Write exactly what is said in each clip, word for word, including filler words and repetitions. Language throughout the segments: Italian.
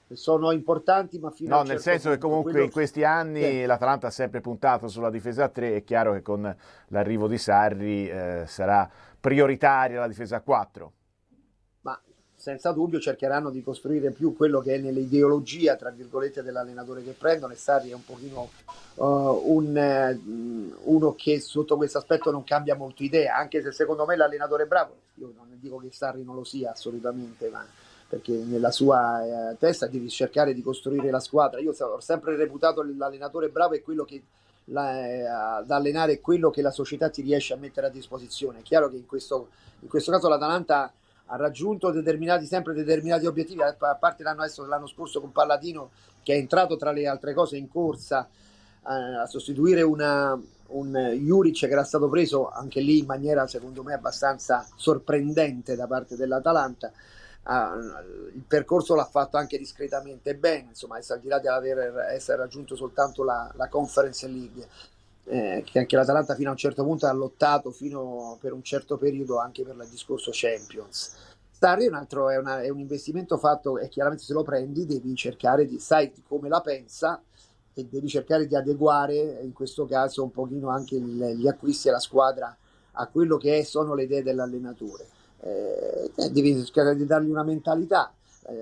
sono importanti, ma fino no, a un nel certo senso che punto. comunque Quello... in questi anni Sì. l'Atalanta ha sempre puntato sulla difesa a tre, è chiaro che con l'arrivo di Sarri eh, sarà prioritaria la difesa a quattro. Ma senza dubbio cercheranno di costruire più quello che è nell'ideologia, tra virgolette, dell'allenatore che prendono, e Sarri è un pochino uh, un, uh, uno che sotto questo aspetto non cambia molto idea, anche se secondo me l'allenatore è bravo. Io non dico che Sarri non lo sia assolutamente, ma perché nella sua eh, testa devi cercare di costruire la squadra. Io ho sempre reputato l'allenatore bravo è quello che la, eh, ad allenare è quello che la società ti riesce a mettere a disposizione. È chiaro che in questo, in questo caso l'Atalanta ha raggiunto determinati, sempre determinati obiettivi, a parte l'anno, l'anno scorso con Palladino, che è entrato tra le altre cose in corsa eh, a sostituire una, un Juric che era stato preso anche lì in maniera secondo me abbastanza sorprendente da parte dell'Atalanta. Uh, il percorso l'ha fatto anche discretamente bene, insomma, al di là di aver essere raggiunto soltanto la, la Conference League, eh, che anche l'Atalanta fino a un certo punto ha lottato fino per un certo periodo anche per il discorso Champions. Sarri è un altro, è, una, è un investimento fatto, e chiaramente se lo prendi devi cercare di, sai come la pensa, e devi cercare di adeguare in questo caso un pochino anche il, gli acquisti e la squadra a quello che sono le idee dell'allenatore. Eh, devi cercare di dargli una mentalità.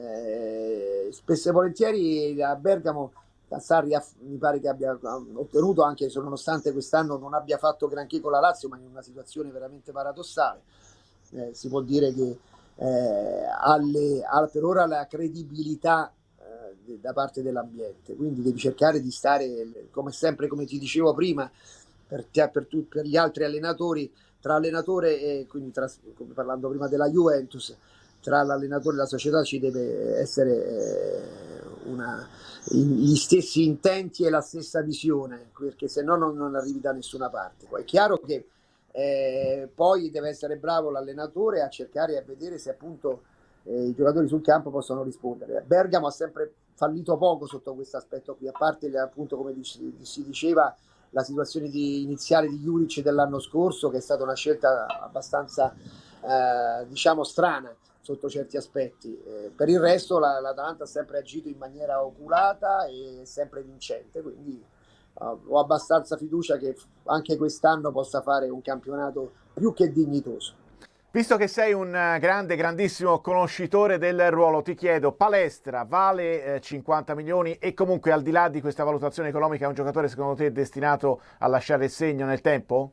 Eh, spesso e volentieri a Bergamo Sarri ha, mi pare che abbia ottenuto, anche se nonostante quest'anno non abbia fatto granché con la Lazio, ma in una situazione veramente paradossale. Eh, si può dire che eh, alle, ha per ora la credibilità eh, da parte dell'ambiente, quindi devi cercare di stare, come sempre, come ti dicevo prima, per, te, per, tu, per gli altri allenatori, tra allenatore e quindi tra, come parlando prima della Juventus, tra l'allenatore e la società ci deve essere eh, una, gli stessi intenti e la stessa visione, perché se no non, non arrivi da nessuna parte. Poi è chiaro che eh, poi deve essere bravo l'allenatore a cercare e a vedere se appunto eh, i giocatori sul campo possono rispondere. Bergamo ha sempre fallito poco sotto questo aspetto qui, a parte appunto come si diceva la situazione di, iniziale di Juric dell'anno scorso, che è stata una scelta abbastanza eh, diciamo strana sotto certi aspetti. Eh, per il resto la, l'Atalanta ha sempre agito in maniera oculata e sempre vincente, quindi uh, ho abbastanza fiducia che anche quest'anno possa fare un campionato più che dignitoso. Visto che sei un grande, grandissimo conoscitore del ruolo, ti chiedo, Palestra vale eh, cinquanta milioni e comunque al di là di questa valutazione economica è un giocatore secondo te destinato a lasciare il segno nel tempo?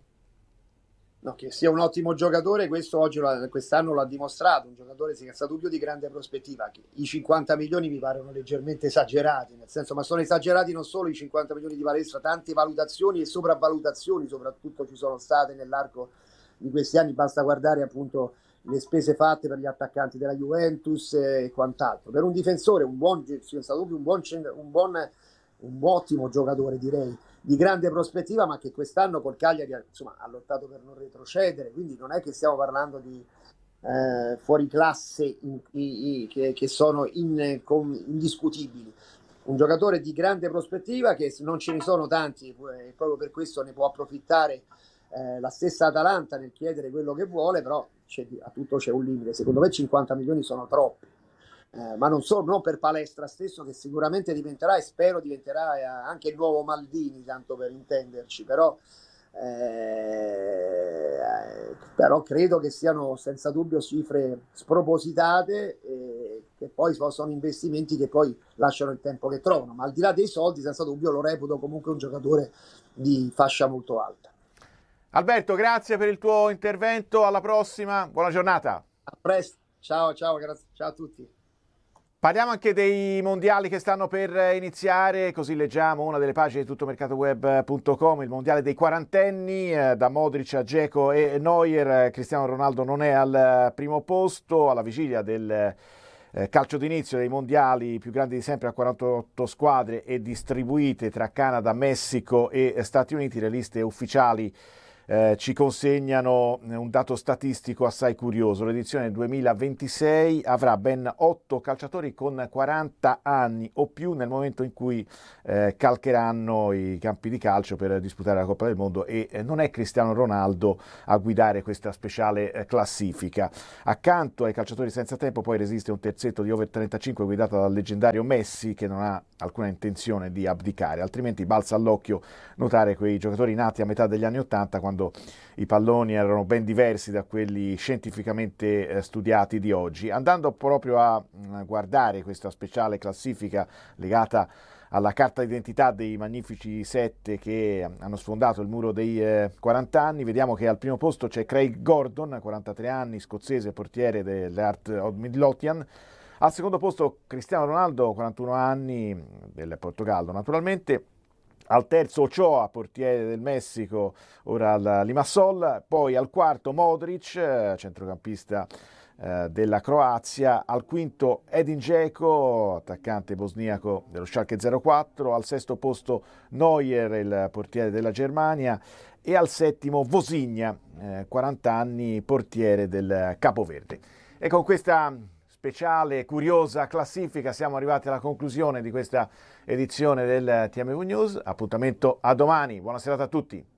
No, che sia un ottimo giocatore, questo oggi quest'anno l'ha dimostrato, un giocatore senza dubbio di grande prospettiva. I cinquanta milioni mi paiono leggermente esagerati, nel senso, ma sono esagerati non solo i cinquanta milioni di Palestra, tante valutazioni e sopravvalutazioni soprattutto ci sono state nell'arco di questi anni, basta guardare appunto le spese fatte per gli attaccanti della Juventus e quant'altro. Per un difensore, un buon, senza dubbio, un buon, un buon, un ottimo giocatore direi, di grande prospettiva, ma che quest'anno col Cagliari insomma, ha lottato per non retrocedere, quindi non è che stiamo parlando di eh, fuori classe in, in, in, che, che sono in, con, indiscutibili. Un giocatore di grande prospettiva, che non ce ne sono tanti, e proprio per questo ne può approfittare eh, la stessa Atalanta nel chiedere quello che vuole, però c'è, a tutto c'è un limite. Secondo me cinquanta milioni sono troppi. Eh, ma non solo, non per Palestra stesso, che sicuramente diventerà, e spero diventerà eh, anche il nuovo Maldini, tanto per intenderci, però, eh, però credo che siano senza dubbio cifre spropositate, eh, che poi sono investimenti che poi lasciano il tempo che trovano, ma al di là dei soldi senza dubbio lo reputo comunque un giocatore di fascia molto alta. Alberto, grazie per il tuo intervento, alla prossima, buona giornata. A presto, ciao, ciao, grazie, ciao a tutti. Parliamo anche dei mondiali che stanno per iniziare, così leggiamo una delle pagine di tuttomercatoweb punto com, il mondiale dei quarantenni, eh, da Modric a Dzeko e Neuer. Cristiano Ronaldo non è al primo posto, alla vigilia del eh, calcio d'inizio dei mondiali più grandi di sempre a quarantotto squadre e distribuite tra Canada, Messico e Stati Uniti. Le liste ufficiali eh, ci consegnano un dato statistico assai curioso. L'edizione duemilaventisei avrà ben otto calciatori con quaranta anni o più nel momento in cui eh, calcheranno i campi di calcio per disputare la Coppa del Mondo, e eh, non è Cristiano Ronaldo a guidare questa speciale eh, classifica. Accanto ai calciatori senza tempo poi resiste un terzetto di over trentacinque guidato dal leggendario Messi, che non ha alcuna intenzione di abdicare, altrimenti balza all'occhio notare quei giocatori nati a metà degli anni Ottanta, quando i palloni erano ben diversi da quelli scientificamente eh, studiati di oggi. Andando proprio a mh, guardare questa speciale classifica legata alla carta d'identità dei magnifici sette che hanno sfondato il muro dei eh, quaranta anni, vediamo che al primo posto c'è Craig Gordon, quarantatré anni, scozzese, portiere dell'Heart of Midlothian. Al secondo posto Cristiano Ronaldo, quarantuno anni, del Portogallo naturalmente. Al terzo Ochoa, portiere del Messico, ora al Limassol. Poi al quarto Modric, centrocampista eh, della Croazia. Al quinto Edin Dzeko, attaccante bosniaco dello Schalke zero quattro. Al sesto posto Neuer, il portiere della Germania. E al settimo Vozinha, eh, quaranta anni, portiere del Capoverde. E con questa speciale, curiosa classifica siamo arrivati alla conclusione di questa edizione del T M V News. Appuntamento a domani, buona serata a tutti.